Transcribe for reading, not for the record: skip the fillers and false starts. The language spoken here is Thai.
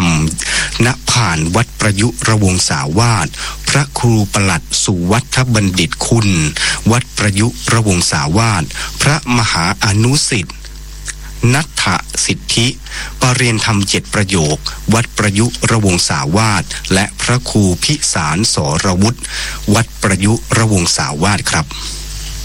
รมณผ่านวัดประยุระวงศาวาสพระครูปลัดสุวัฒบัณฑิตคุณวัดประยุระวงศาวาสพระมหาอนุสิทธิ์นัทธสิทธิปรเรียนธรรม7ประโยควัดประยุระวงศาวาสและพระครูพิสารสรวุฒิวัดประยุระวงศาวาสครับ